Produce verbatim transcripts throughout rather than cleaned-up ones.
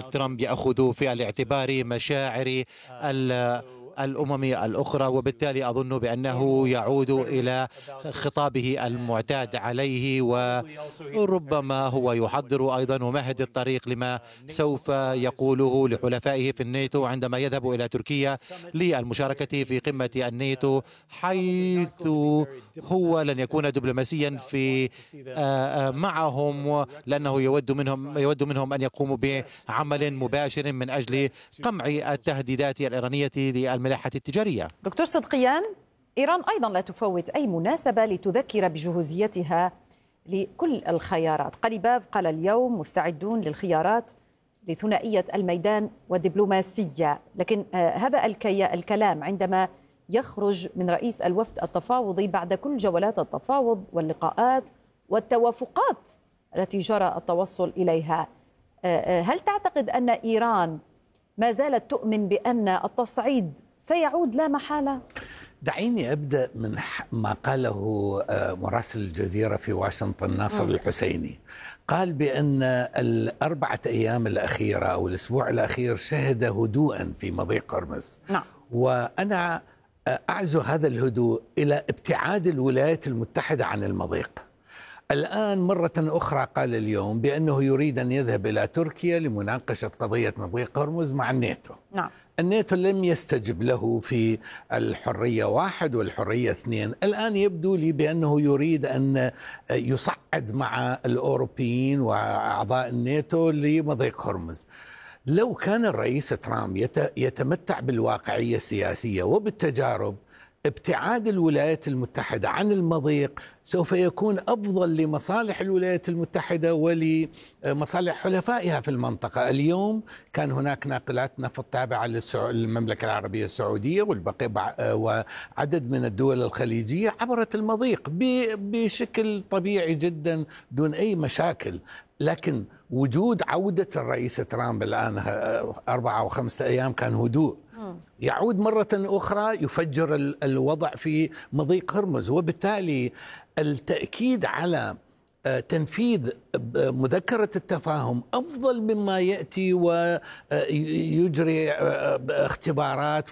ترامب يأخذ في الاعتبار مشاعر الأمم الأخرى، وبالتالي أظن بأنه يعود إلى خطابه المعتاد عليه، وربما هو يحضر أيضا ومهد الطريق لما سوف يقوله لحلفائه في الناتو عندما يذهب إلى تركيا للمشاركة في قمة الناتو، حيث هو لن يكون دبلوماسيا في معهم، لأنه يود منهم يود منهم أن يقوموا بعمل مباشر من أجل قمع التهديدات الإيرانية للملاحة التجارية. دكتور صدقيان، إيران أيضا لا تفوت أي مناسبة لتذكر بجهوزيتها لكل الخيارات. قليباف قال اليوم مستعدون للخيارات لثنائية الميدان والدبلوماسية، لكن هذا الكلام عندما يخرج من رئيس الوفد التفاوضي بعد كل جولات التفاوض واللقاءات والتوافقات التي جرى التوصل إليها، هل تعتقد أن إيران ما زالت تؤمن بأن التصعيد سيعود لا محالة؟ دعيني أبدأ من ما قاله مراسل الجزيرة في واشنطن ناصر الحسيني. قال بأن الأربعة أيام الأخيرة أو الأسبوع الأخير شهد هدوءا في مضيق هرمز. نعم. وأنا أعزو هذا الهدوء إلى ابتعاد الولايات المتحدة عن المضيق. الآن مرة أخرى قال اليوم بأنه يريد أن يذهب إلى تركيا لمناقشة قضية مضيق هرمز مع الناتو. نعم. الناتو لم يستجب له في الحرية واحد والحرية اثنين. الآن يبدو لي بأنه يريد أن يصعد مع الأوروبيين وأعضاء الناتو لمضيق هرمز. لو كان الرئيس ترامب يتمتع بالواقعية السياسية وبالتجارب، ابتعاد الولايات المتحدة عن المضيق سوف يكون أفضل لمصالح الولايات المتحدة ولمصالح حلفائها في المنطقة. اليوم كان هناك ناقلات نفط تابعة للمملكة العربية السعودية والبقية وعدد من الدول الخليجية عبرت المضيق بشكل طبيعي جدا دون أي مشاكل. لكن وجود عودة الرئيس ترامب الآن أربعة أو خمسة أيام كان هدوء، يعود مرة أخرى يفجر الوضع في مضيق هرمز، وبالتالي التأكيد على تنفيذ مذكرة التفاهم أفضل مما يأتي ويجري اختبارات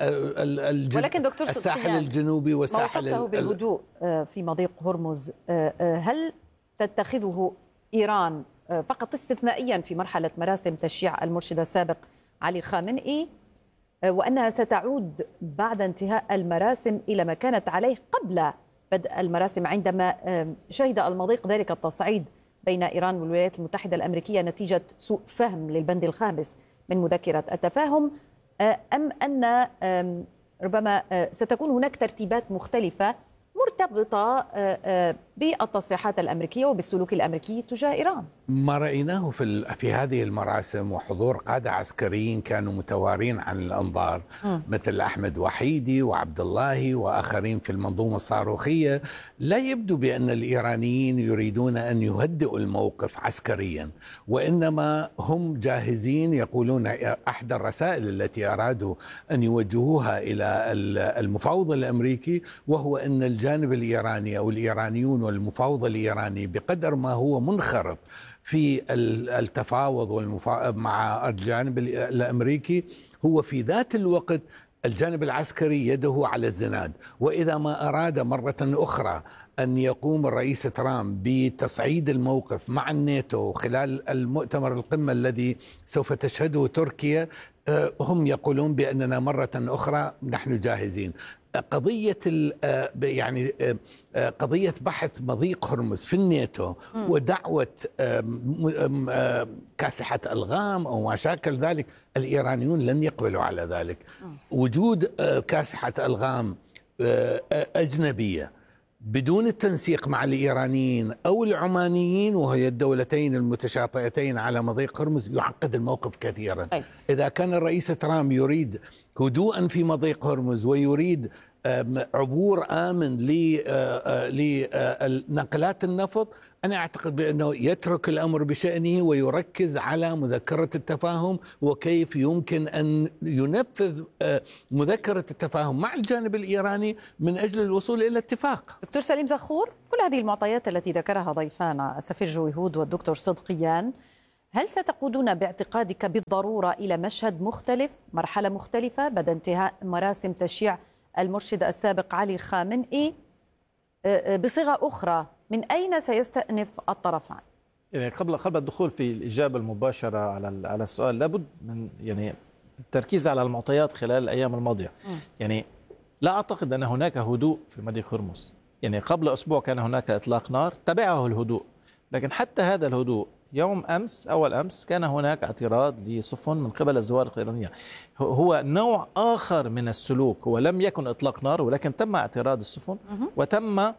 ولكن دكتور الساحل الجنوبي والساحل ما وصفته بالهدوء في مضيق هرمز، هل تتخذه إيران فقط استثنائيا في مرحلة مراسم تشييع المرشد السابق علي خامنئي، وأنها ستعود بعد انتهاء المراسم إلى ما كانت عليه قبل بدء المراسم عندما شهد المضيق ذلك التصعيد بين إيران والولايات المتحدة الأمريكية نتيجة سوء فهم للبند الخامس من مذكرة التفاهم، أم أن ربما ستكون هناك ترتيبات مختلفة مرتبطة بالتصريحات الأمريكية وبالسلوك الأمريكي تجاه إيران؟ ما رأيناه في في هذه المراسم وحضور قادة عسكريين كانوا متوارين عن الأنظار م. مثل أحمد وحيدي وعبد الله وآخرين في المنظومة الصاروخية، لا يبدو بأن الإيرانيين يريدون أن يهدئوا الموقف عسكريا، وإنما هم جاهزين. يقولون أحد الرسائل التي أرادوا أن يوجهوها إلى المفاوض الأمريكي وهو أن الجانب الإيراني أو الإيرانيون والمفاوض الإيراني بقدر ما هو منخرط في التفاوض والمفا... مع الجانب الأمريكي، هو في ذات الوقت الجانب العسكري يده على الزناد. وإذا ما أراد مرة أخرى أن يقوم الرئيس ترامب بتصعيد الموقف مع الناتو خلال المؤتمر القمة الذي سوف تشهده تركيا، هم يقولون بأننا مرة أخرى نحن جاهزين. قضية يعني قضية بحث مضيق هرمز في الناتو ودعوة كاسحة ألغام أو ما شاكل ذلك، الإيرانيون لن يقبلوا على ذلك. وجود كاسحة ألغام أجنبية بدون التنسيق مع الإيرانيين أو العمانيين وهي الدولتين المتشاطئتين على مضيق هرمز يعقد الموقف كثيرا. إذا كان الرئيس ترامب يريد هدوءا في مضيق هرمز ويريد عبور آمن لنقلات النفط، أنا أعتقد بأنه يترك الأمر بشأنه ويركز على مذكرة التفاهم وكيف يمكن أن ينفذ مذكرة التفاهم مع الجانب الإيراني من أجل الوصول إلى اتفاق. دكتور سليم زخور، كل هذه المعطيات التي ذكرها ضيفانا السفير جوي هود والدكتور صدقيان هل ستقودون باعتقادك بالضرورة إلى مشهد مختلف، مرحلة مختلفة بعد انتهاء مراسم تشييع المرشد السابق علي خامنئي؟ بصيغة أخرى، من أين سيستأنف الطرفان؟ يعني قبل قبل الدخول في الإجابة المباشرة على على السؤال، لابد من يعني التركيز على المعطيات خلال الأيام الماضية. م. يعني لا أعتقد أن هناك هدوء في مضيق هرمز. يعني قبل أسبوع كان هناك إطلاق نار تبعه الهدوء، لكن حتى هذا الهدوء يوم أمس أول أمس كان هناك اعتراض لسفن من قبل الزوارق الإيرانية. هو نوع آخر من السلوك، ولم يكن إطلاق نار ولكن تم اعتراض السفن وتم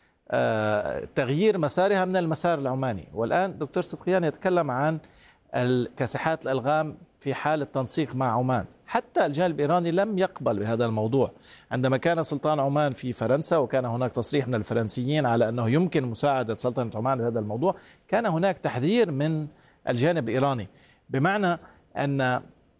آه تغيير مسارها من المسار العماني. والآن دكتور صدقيان يتكلم عن كاسحات الألغام في حالة تنسيق مع عمان. حتى الجانب الإيراني لم يقبل بهذا الموضوع. عندما كان سلطان عمان في فرنسا وكان هناك تصريح من الفرنسيين على أنه يمكن مساعدة سلطنة عمان بهذا الموضوع، كان هناك تحذير من الجانب الإيراني، بمعنى أن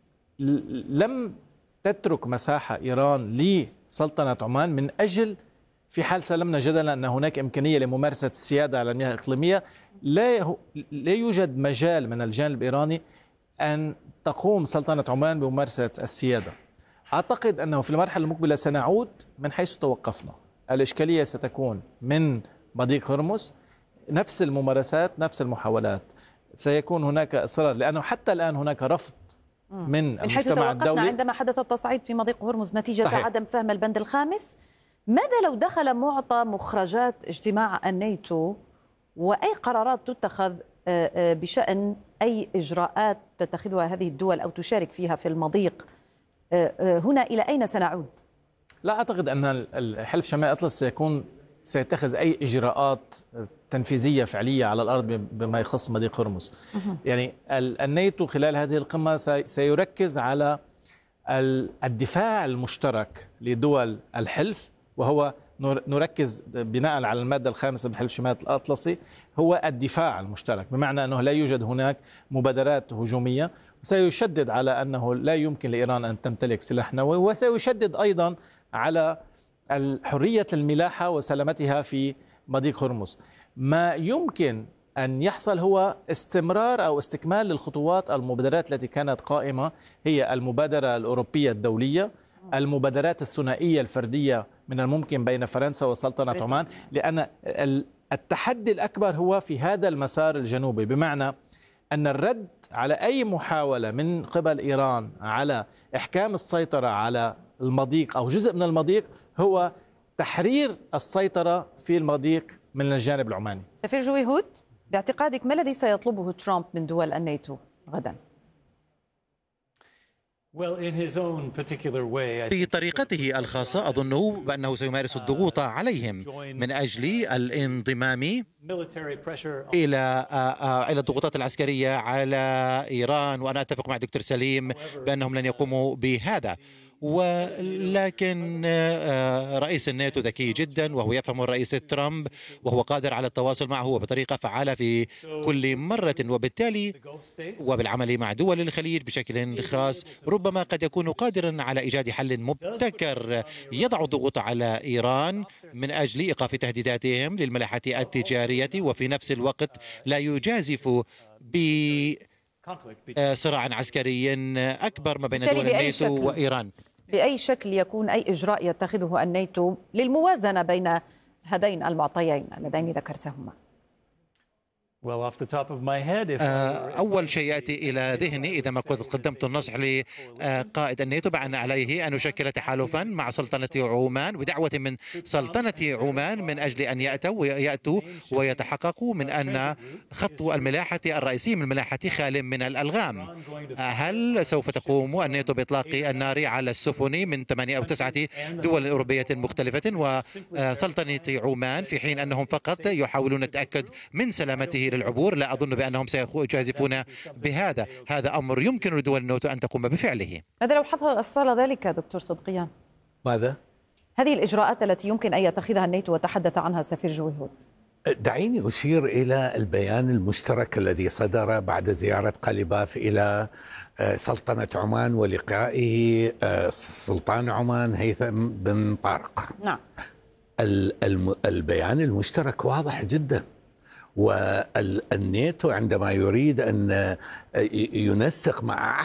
لم تترك مساحة إيران لسلطنة عمان من أجل في حال سلمنا جدلا أن هناك إمكانية لممارسة السيادة على المياه الإقليمية، لا لا يوجد مجال من الجانب الإيراني أن تقوم سلطنة عمان بممارسة السيادة. أعتقد أنه في المرحلة المقبلة سنعود من حيث توقفنا. الإشكالية ستكون من مضيق هرمز، نفس الممارسات نفس المحاولات، سيكون هناك إصرار، لأنه حتى الآن هناك رفض من المجتمع الدولي. عندما حدث التصعيد في مضيق هرمز نتيجة صحيح. عدم فهم البند الخامس. ماذا لو دخل معطى مخرجات اجتماع الناتو وأي قرارات تتخذ بشأن أي إجراءات تتخذها هذه الدول أو تشارك فيها في المضيق، هنا إلى أين سنعود؟ لا أعتقد أن الحلف شمال الأطلس سيكون سيتخذ أي إجراءات تنفيذية فعلية على الأرض بما يخص مضيق هرمز. يعني الناتو خلال هذه القمة سيركز على الدفاع المشترك لدول الحلف، وهو نركز بناء على المادة الخامسة من حلف شمال الأطلسي، هو الدفاع المشترك، بمعنى أنه لا يوجد هناك مبادرات هجومية، وسيشدد على أنه لا يمكن لإيران أن تمتلك سلاح نووي، وسيشدد أيضا على حرية الملاحة وسلامتها في مضيق هرمز. ما يمكن أن يحصل هو استمرار أو استكمال للخطوات المبادرات التي كانت قائمة، هي المبادرة الأوروبية الدولية، المبادرات الثنائية الفردية من الممكن بين فرنسا وسلطنة عمان، لأن التحدي الأكبر هو في هذا المسار الجنوبي، بمعنى أن الرد على أي محاولة من قبل إيران على إحكام السيطرة على المضيق أو جزء من المضيق هو تحرير السيطرة في المضيق من الجانب العماني. سفير جوي هود، باعتقادك ما الذي سيطلبه ترامب من دول الناتو غدا؟ في طريقته الخاصة أظن بأنه سيمارس الضغوط عليهم من أجل الانضمام إلى إلى الضغوطات العسكرية على إيران، وأنا أتفق مع دكتور سليم بأنهم لن يقوموا بهذا. ولكن رئيس الناتو ذكي جدا وهو يفهم الرئيس ترامب وهو قادر على التواصل معه بطريقة فعالة في كل مرة، وبالتالي وبالعمل مع دول الخليج بشكل خاص ربما قد يكون قادرا على إيجاد حل مبتكر يضع الضغوط على إيران من أجل إيقاف تهديداتهم للملاحة التجارية، وفي نفس الوقت لا يجازف بصراع عسكري أكبر ما بين دول الناتو وإيران. بأي شكل يكون أي إجراء يتخذه الناتو للموازنة بين هذين المعطيين اللذين ذكرتهما؟ أول شيء يأتي إلى ذهني إذا ما كنت قدمت النصح لقائد الناتو بأن عليه أن يشكل تحالفا مع سلطنة عمان بدعوة من سلطنة عمان من أجل أن يأتوا ويأتوا ويتحققوا من أن خط الملاحة الرئيسي من الملاحة خال من الألغام. هل سوف تقوم الناتو بإطلاق النار على السفن من ثمانية أو تسعة دول أوروبية مختلفة وسلطنة عمان في حين أنهم فقط يحاولون التأكد من سلامته للعبور؟ لا أظن بأنهم سيجازفون بهذا. هذا أمر يمكن لدول الناتو أن تقوم بفعله. ماذا لو حصل ذلك دكتور صدقيان؟ ماذا؟ هذه الإجراءات التي يمكن أن يتخذها الناتو وتحدث عنها السفير جوي هود. دعيني أشير إلى البيان المشترك الذي صدر بعد زيارة قليباف إلى سلطنة عمان ولقائه سلطان عمان هيثم بن طارق. نعم. البيان المشترك واضح جدا، والناتو عندما يريد أن ينسق مع